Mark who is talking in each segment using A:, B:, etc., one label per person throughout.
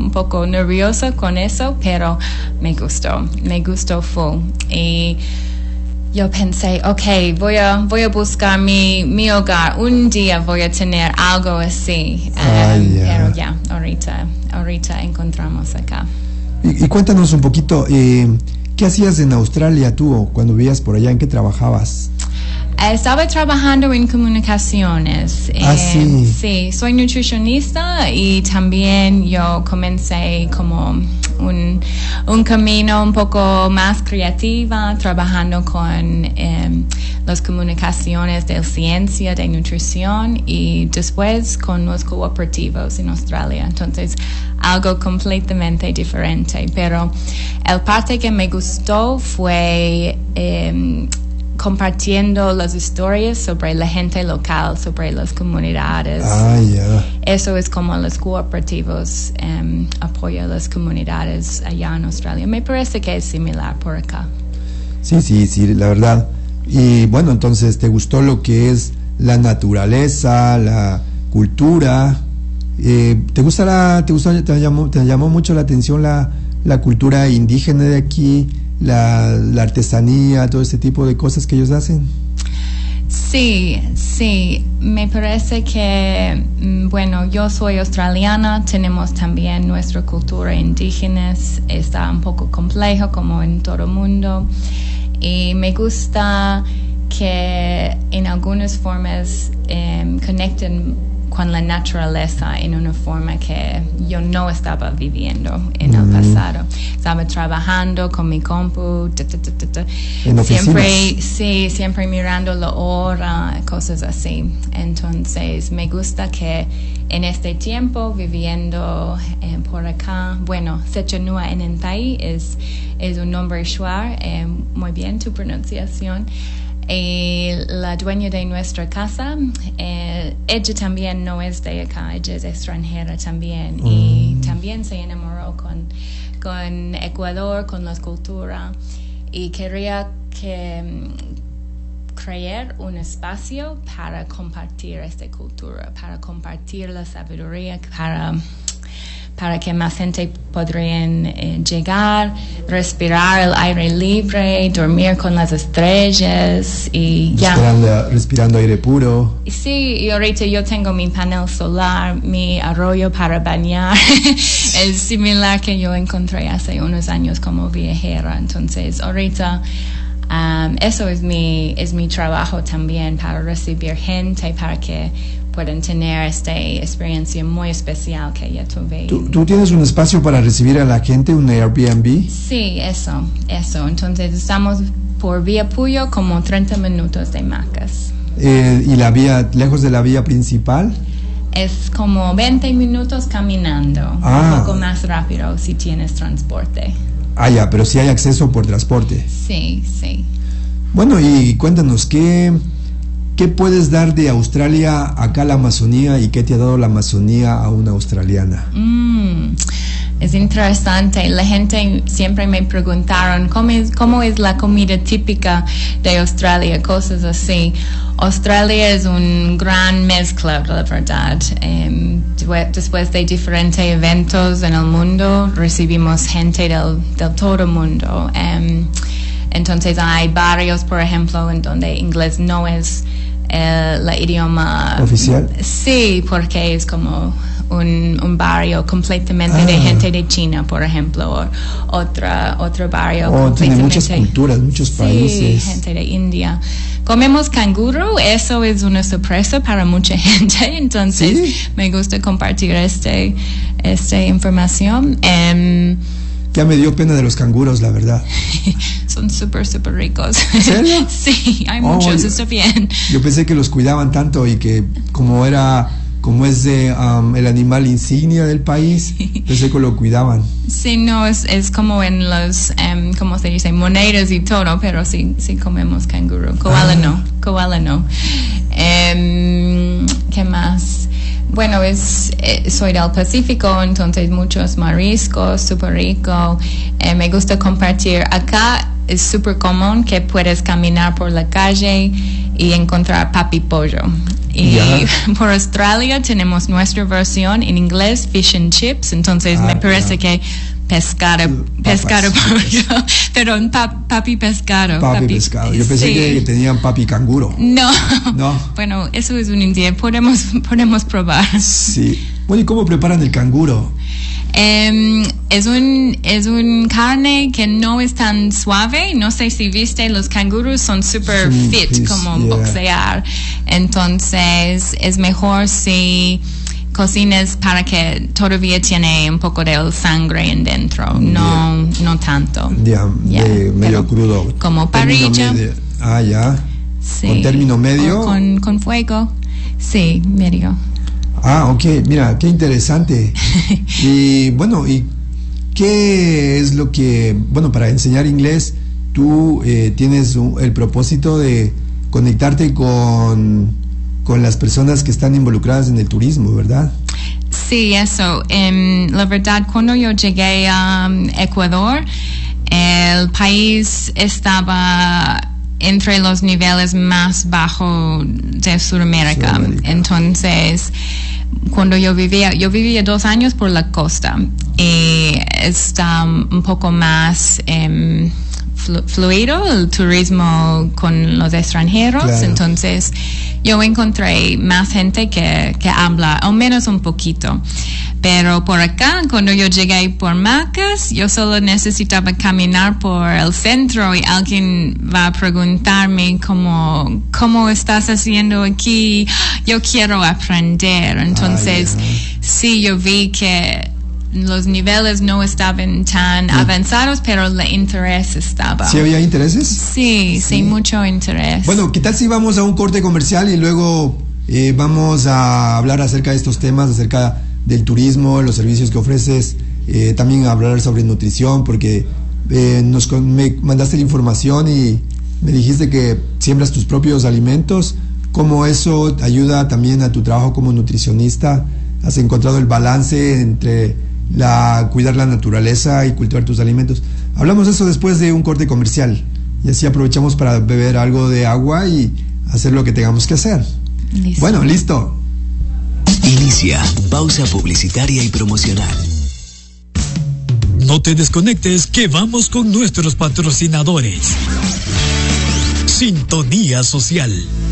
A: un poco nerviosa con eso, pero me gustó full. Y yo pensé, okay, voy a buscar mi hogar. Un día voy a tener algo así. Pero ya, ahorita encontramos acá.
B: Y cuéntanos un poquito, ¿qué hacías en Australia tú cuando vivías por allá? ¿En qué trabajabas?
A: Estaba trabajando en comunicaciones. Sí, soy nutricionista y también yo comencé como un camino un poco más creativa, trabajando con las comunicaciones de ciencia, de nutrición y después con los cooperativos en Australia. Entonces, algo completamente diferente. Pero el parte que me gustó fue compartiendo las historias sobre la gente local, sobre las comunidades. Eso es como los cooperativos apoyan las comunidades allá en Australia. Me parece que es similar por acá.
B: Sí, la verdad. Y bueno, entonces, ¿te gustó lo que es la naturaleza, la cultura? ¿Te llamó mucho la atención la cultura indígena de aquí? La artesanía, todo este tipo de cosas que ellos hacen.
A: Sí, me parece que, bueno, yo soy australiana, tenemos también nuestra cultura indígena, está un poco complejo como en todo el mundo, y me gusta que en algunas formas conecten con la naturaleza en una forma que yo no estaba viviendo en el pasado. Estaba trabajando con mi compu, siempre mirando la hora, cosas así. Entonces me gusta que en este tiempo viviendo por acá, bueno, Sechenua Enentai es un nombre shuar, muy bien tu pronunciación. La dueña de nuestra casa, ella también no es de acá, ella es extranjera también, y también se enamoró con Ecuador, con la cultura, y quería crear un espacio para compartir esta cultura, para compartir la sabiduría, para que más gente podrían llegar, respirar el aire libre, dormir con las estrellas y
B: respirando aire puro.
A: Sí, y ahorita yo tengo mi panel solar, mi arroyo para bañar. Es similar que yo encontré hace unos años como viajera. Entonces, ahorita eso es mi trabajo también, para recibir gente, para que pueden tener esta experiencia muy especial que ya tuve.
B: ¿Tú tienes un espacio para recibir a la gente, un Airbnb?
A: Sí, eso. Entonces estamos por Vía Puyo como 30 minutos de Macas.
B: ¿Y la vía, lejos de la vía principal?
A: Es como 20 minutos caminando, un poco más rápido si tienes transporte.
B: Ya, pero sí hay acceso por transporte.
A: Sí.
B: Bueno, y cuéntanos, ¿qué puedes dar de Australia acá a la Amazonía y qué te ha dado la Amazonía a una australiana?
A: Es interesante. La gente siempre me preguntaron cómo es la comida típica de Australia, cosas así. Australia es un gran mezcla, la verdad. Después de diferentes eventos en el mundo, recibimos gente del todo el mundo. Entonces hay barrios, por ejemplo, en donde inglés no es el idioma
B: oficial.
A: Sí, porque es como un barrio completamente de gente de China, por ejemplo, o otro barrio completamente.
B: Tiene muchas culturas, muchos países.
A: Sí, gente de India. Comemos canguro, eso es una sorpresa para mucha gente, entonces me gusta compartir esta información.
B: Ya me dio pena de los canguros, la verdad.
A: Son súper ricos.
B: ¿En serio?
A: Sí, hay muchos, está bien.
B: Yo pensé que los cuidaban tanto y que como es el animal insignia del país, pensé que lo cuidaban.
A: Sí, no, es como en los, ¿cómo se dice? Monedas y todo, pero sí comemos canguro. Koala no. ¿Qué más? Bueno, soy del Pacífico, entonces muchos mariscos, súper rico. Me gusta compartir. Acá es súper común que puedes caminar por la calle y encontrar papi pollo. Y por Australia tenemos nuestra versión en inglés, fish and chips. Entonces me parece que pescado, perdón, papi pescado.
B: Papi pescado. Yo pensé que tenían papi canguro.
A: No. Bueno, eso es una idea. Podemos probar.
B: Sí. Bueno, ¿y cómo preparan el canguro?
A: Es un carne que no es tan suave. No sé si viste, los canguros son super fit, como boxear. Entonces es mejor si cocines para que todavía tiene un poco de sangre en dentro, no tanto.
B: Medio crudo.
A: Como parrilla.
B: Sí. ¿Con término medio?
A: O con fuego. Sí, medio.
B: Ok, mira, qué interesante. Y bueno, ¿y qué es lo que, para enseñar inglés, tú tienes el propósito de conectarte con las personas que están involucradas en el turismo, ¿verdad?
A: Sí, eso. La verdad, cuando yo llegué a Ecuador, el país estaba entre los niveles más bajos de Sudamérica. Entonces, cuando yo vivía 2 años por la costa y está un poco más fluido el turismo con los extranjeros. Claro. Entonces yo encontré más gente que habla, al menos un poquito. Pero por acá, cuando yo llegué por Macas, yo solo necesitaba caminar por el centro y alguien va a preguntarme cómo estás haciendo aquí. Yo quiero aprender. Entonces, sí, yo vi que los niveles no estaban tan avanzados, pero el interés estaba.
B: ¿Sí había intereses?
A: Sí, mucho interés.
B: Bueno, ¿qué tal si vamos a un corte comercial y luego vamos a hablar acerca de estos temas, acerca del turismo, los servicios que ofreces, también hablar sobre nutrición, porque me mandaste la información y me dijiste que siembras tus propios alimentos, cómo eso ayuda también a tu trabajo como nutricionista. ¿Has encontrado el balance entre cuidar la naturaleza y cultivar tus alimentos? Hablamos de eso después de un corte comercial y así aprovechamos para beber algo de agua y hacer lo que tengamos que hacer.
A: Listo.
B: Bueno, listo.
C: Inicia pausa publicitaria y promocional.
D: No te desconectes, que vamos con nuestros patrocinadores. Sintonía Social.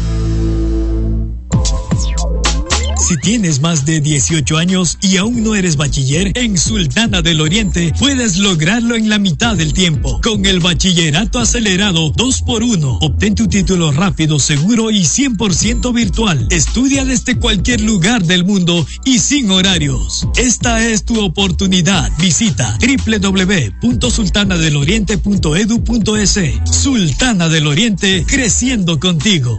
D: Si tienes más de 18 años y aún no eres bachiller, en Sultana del Oriente puedes lograrlo en la mitad del tiempo. Con el bachillerato acelerado 2x1, obtén tu título rápido, seguro y 100% virtual. Estudia desde cualquier lugar del mundo y sin horarios. Esta es tu oportunidad. Visita www.sultanadeloriente.edu.es. Sultana del Oriente, creciendo contigo.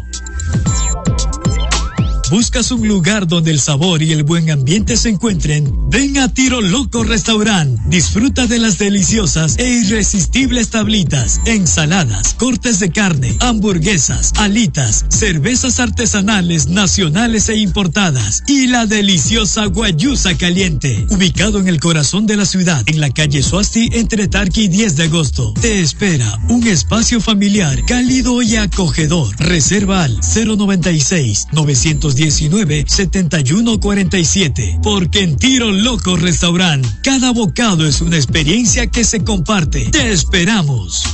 D: ¿Buscas un lugar donde el sabor y el buen ambiente se encuentren? Ven a Tiro Loco Restaurant. Disfruta de las deliciosas e irresistibles tablitas, ensaladas, cortes de carne, hamburguesas, alitas, cervezas artesanales, nacionales e importadas y la deliciosa guayusa caliente. Ubicado en el corazón de la ciudad, en la calle Suasti, entre Tarqui y 10 de agosto. Te espera un espacio familiar, cálido y acogedor. Reserva al 096-919-7147. Porque en Tiro Loco Restaurant, cada bocado es una experiencia que se comparte. Te esperamos.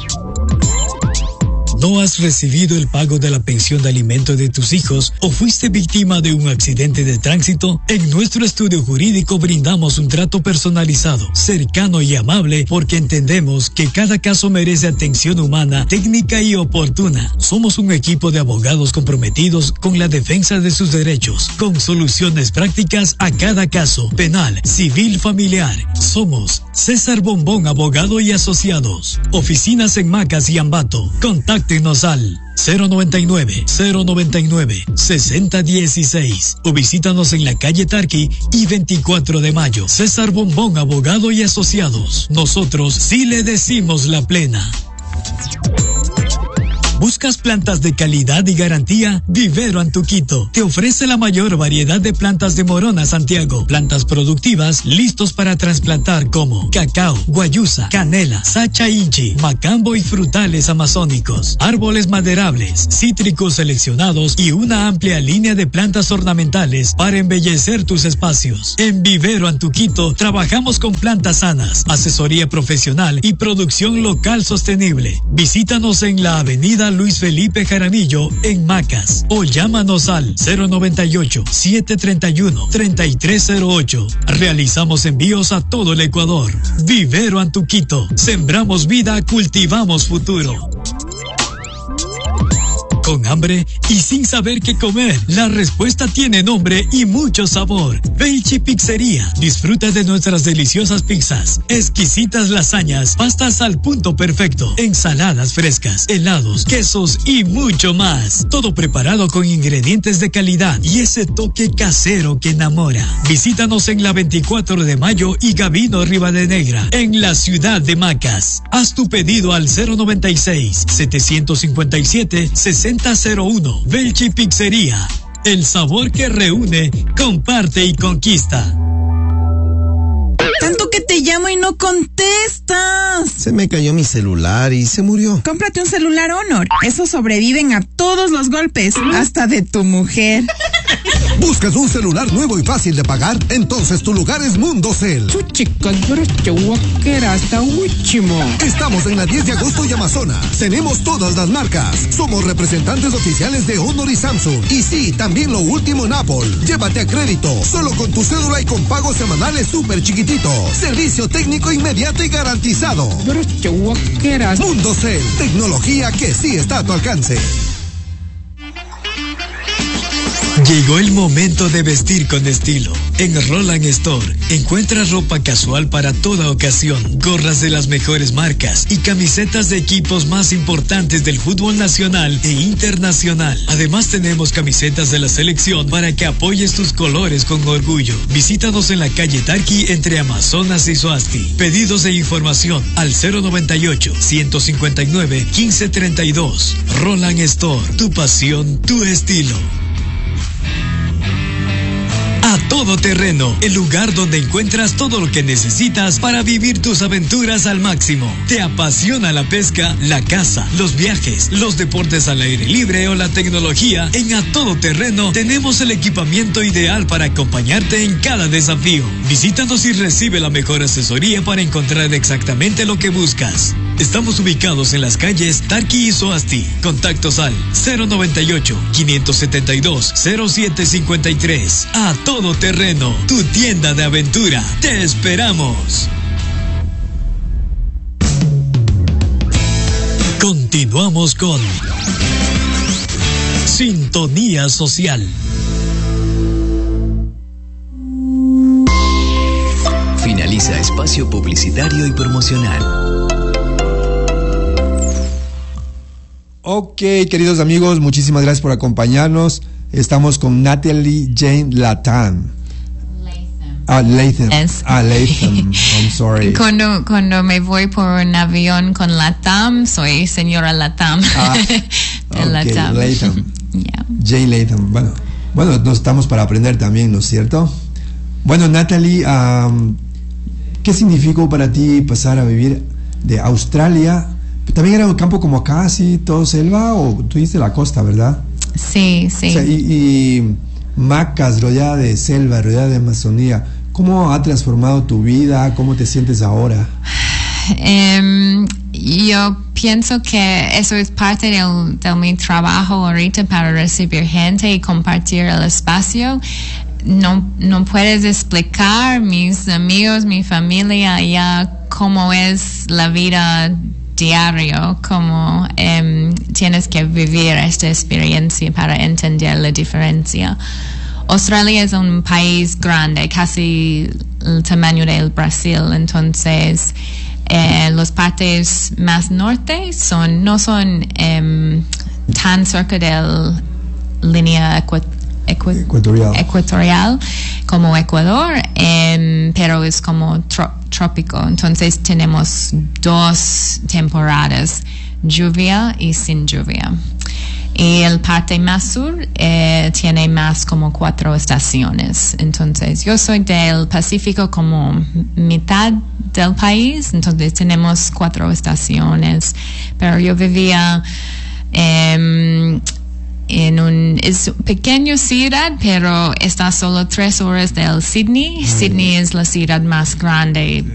D: ¿No has recibido el pago de la pensión de alimentos de tus hijos o fuiste víctima de un accidente de tránsito? En nuestro estudio jurídico brindamos un trato personalizado, cercano y amable, porque entendemos que cada caso merece atención humana, técnica y oportuna. Somos un equipo de abogados comprometidos con la defensa de sus derechos, con soluciones prácticas a cada caso, penal, civil, familiar. Somos César Bombón, abogado y asociados. Oficinas en Macas y Ambato. Contáctenos al 099-099-6016 o visítanos en la calle Tarqui y 24 de mayo. César Bombón, abogado y asociados. Nosotros sí le decimos la plena. ¿Buscas plantas de calidad y garantía? Vivero Antuquito te ofrece la mayor variedad de plantas de Morona, Santiago. Plantas productivas listos para trasplantar como cacao, guayusa, canela, sacha inchi, macambo y frutales amazónicos. Árboles maderables, cítricos seleccionados y una amplia línea de plantas ornamentales para embellecer tus espacios. En Vivero Antuquito trabajamos con plantas sanas, asesoría profesional y producción local sostenible. Visítanos en la avenida Luis Felipe Jaramillo en Macas o llámanos al 098-731-3308. Realizamos envíos a todo el Ecuador. Vivero Antuquito. Sembramos vida, cultivamos futuro. ¿Con hambre y sin saber qué comer? La respuesta tiene nombre y mucho sabor. Velchi Pizzería. Disfruta de nuestras deliciosas pizzas, exquisitas lasañas, pastas al punto perfecto, ensaladas frescas, helados, quesos y mucho más. Todo preparado con ingredientes de calidad y ese toque casero que enamora. Visítanos en la 24 de mayo y Gabino Rivadenegra, en la ciudad de Macas. Haz tu pedido al 096-757-6001. Velchi Pizzería. El sabor que reúne, comparte y conquista.
E: Tanto que te llamo y no contestas.
F: Se me cayó mi celular y se murió.
E: Cómprate un celular Honor. Esos sobreviven a todos los golpes, hasta de tu mujer.
F: ¿Buscas un celular nuevo y fácil de pagar? Entonces tu lugar es Mundocel. Estamos en la 10 de agosto y Amazonas. Tenemos todas las marcas. Somos representantes oficiales de Honor y Samsung. Y sí, también lo último en Apple. Llévate a crédito, solo con tu cédula y con pagos semanales súper chiquititos. Servicio técnico inmediato y garantizado. Mundocel, tecnología que sí está a tu alcance.
D: Llegó el momento de vestir con estilo. En Roland Store encuentras ropa casual para toda ocasión, gorras de las mejores marcas y camisetas de equipos más importantes del fútbol nacional e internacional. Además tenemos camisetas de la selección para que apoyes tus colores con orgullo. Visítanos en la calle Tarqui entre Amazonas y Soasti. Pedidos e información al 098-159-1532. Roland Store, tu pasión, tu estilo. A Todo Terreno, el lugar donde encuentras todo lo que necesitas para vivir tus aventuras al máximo. ¿Te apasiona la pesca, la caza, los viajes, los deportes al aire libre o la tecnología? En A Todo Terreno tenemos el equipamiento ideal para acompañarte en cada desafío. Visítanos y recibe la mejor asesoría para encontrar exactamente lo que buscas. Estamos ubicados en las calles Tarqui y Soasti. Contactos al 098-572-0753. A Todo Terreno, tu tienda de aventura. Te esperamos. Continuamos con Sintonía Social.
C: Finaliza espacio publicitario y promocional.
B: Ok, queridos amigos, muchísimas gracias por acompañarnos. Estamos con Natalie Jane Latham. Latham. Latham. I'm sorry.
A: Cuando me voy por un avión con Latham, soy señora Latham.
B: Okay,
A: Latham.
B: Yeah. Jane Latham. Bueno, no estamos para aprender también, ¿no es cierto? Bueno, Natalie, ¿qué significó para ti pasar a vivir de Australia? ¿También era un campo como acá, así, todo selva, o tú dices la costa, verdad?
A: Sí.
B: O sea, y Macas, rodeada de selva, rodeada de Amazonía, ¿cómo ha transformado tu vida? ¿Cómo te sientes ahora?
A: Yo pienso que eso es parte de mi trabajo ahorita, para recibir gente y compartir el espacio. No puedes explicar, mis amigos, mi familia allá, cómo es la vida diario, cómo tienes que vivir esta experiencia para entender la diferencia. Australia es un país grande, casi el tamaño del Brasil, entonces las partes más norte no son tan cerca de la línea ecuatorial como Ecuador, pero es como trópico. Entonces tenemos 2 temporadas, lluvia y sin lluvia. Y el parte más sur tiene más como 4 estaciones. Entonces yo soy del Pacífico, como mitad del país, entonces tenemos 4 estaciones. Pero yo vivía en un pequeño ciudad, pero está solo 3 horas del Sydney. Sydney es la ciudad más grande